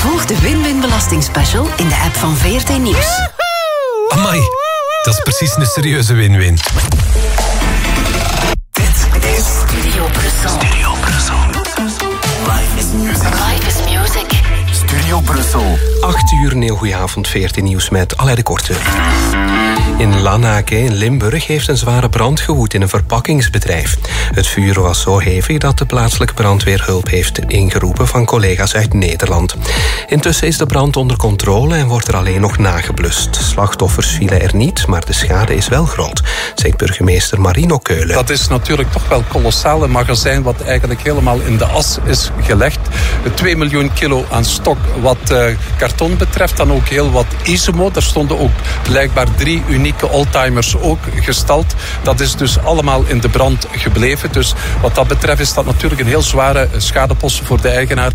Volg de Win-Win Belastingspecial in de app van VRT Nieuws. Amai, dat is precies een serieuze win-win. Dit is Studio Brussel. Studio Brussel. Live is music. Live is music. Studio Brussel. 8 uur, een heel goeie avond, VRT Nieuws met Alain de Korte. In Lanaken in Limburg heeft een zware brand gewoed in een verpakkingsbedrijf. Het vuur was zo hevig dat de plaatselijke brandweer hulp heeft ingeroepen van collega's uit Nederland. Intussen is de brand onder controle en wordt er alleen nog nageblust. Slachtoffers vielen er niet, maar de schade is wel groot, zegt burgemeester Marino Keulen. Dat is natuurlijk toch wel kolossaal. Een magazijn wat eigenlijk helemaal in de as is gelegd. 2 miljoen kilo aan stok wat karton betreft. Dan ook heel wat Isimo. Er stonden ook blijkbaar 3 unieke oldtimers ook gestald. Dat is dus allemaal in de brand gebleven. Dus wat dat betreft is dat natuurlijk een heel zware schadepost voor de eigenaar.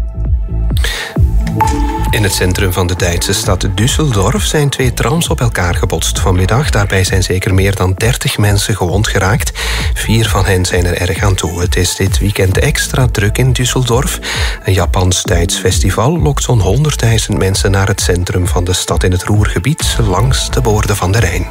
In het centrum van de Duitse stad Düsseldorf zijn 2 trams op elkaar gebotst vanmiddag. Daarbij zijn zeker meer dan 30 mensen gewond geraakt. 4 van hen zijn er erg aan toe. Het is dit weekend extra druk in Düsseldorf. Een Japans-Duits festival lokt zo'n 100.000 mensen naar het centrum van de stad in het Ruhrgebied langs de boorden van de Rijn.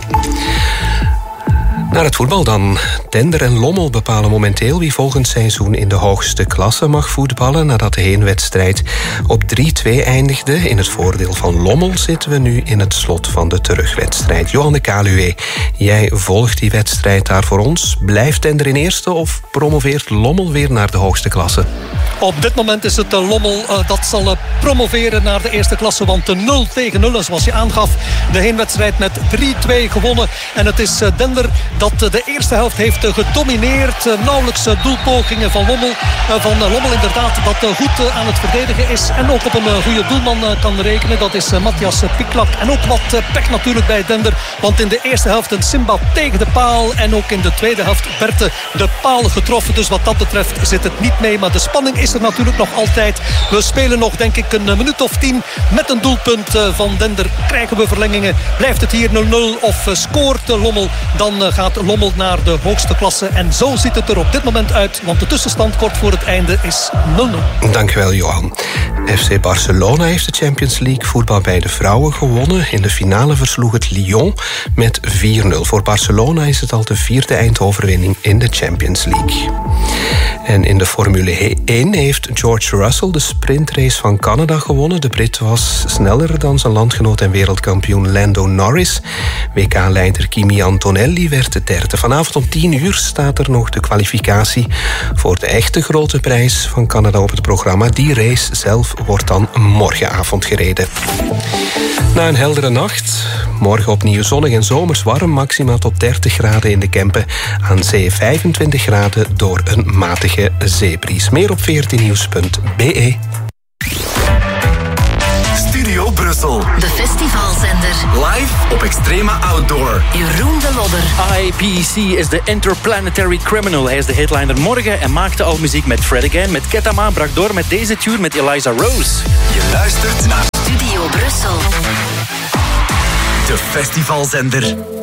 Naar het voetbal dan. Dender en Lommel bepalen momenteel wie volgend seizoen in de hoogste klasse mag voetballen. Nadat de heenwedstrijd op 3-2 eindigde. In het voordeel van Lommel zitten we nu in het slot van de terugwedstrijd. Johan de Kaluwe, jij volgt die wedstrijd daar voor ons. Blijft Dender in eerste of promoveert Lommel weer naar de hoogste klasse? Op dit moment is het Lommel dat zal promoveren naar de eerste klasse. Want 0-0, zoals je aangaf, de heenwedstrijd met 3-2 gewonnen. En het is Dender dat de eerste helft heeft gedomineerd. Nauwelijks doelpogingen van Lommel. Lommel inderdaad dat goed aan het verdedigen is. En ook op een goede doelman kan rekenen. Dat is Matthias Piklak. En ook wat pech natuurlijk bij Dender. Want in de eerste helft een Simba tegen de paal. En ook in de tweede helft werd de paal getroffen. Dus wat dat betreft zit het niet mee. Maar de spanning is er natuurlijk nog altijd. We spelen nog denk ik een minuut of 10. Met een doelpunt van Dender krijgen we verlengingen. Blijft het hier 0-0 of scoort Lommel, dan gaat Lommel naar de hoogste klasse. En zo ziet het er op dit moment uit. Want de tussenstand kort voor het einde is 0-0. Dankjewel, Johan. FC Barcelona heeft de Champions League voetbal bij de vrouwen gewonnen. In de finale versloeg het Lyon met 4-0. Voor Barcelona is het al de 4e eindoverwinning in de Champions League. En in de Formule 1 heeft George Russell de sprintrace van Canada gewonnen. De Brit was sneller dan zijn landgenoot en wereldkampioen Lando Norris. WK-leider Kimi Antonelli werd de derde. Vanavond om 10 uur staat er nog de kwalificatie voor de echte grote prijs van Canada op het programma. Die race zelf wordt dan morgenavond gereden. Na een heldere nacht, morgen opnieuw zonnig en zomers warm, maxima tot 30 graden in de Kempen. Aan zee 25 graden door een matige zeebries. Meer op vrtnieuws.be. Studio Brussel. De festivalzender. Live op Extrema Outdoor. Jeroen de Lodder. IPC is de Interplanetary Criminal. Hij is de headliner morgen en maakte al muziek met Fred Again, met Ketama, brak door met deze tune met Eliza Rose. Je luistert naar Studio Brussel. de festivalzender.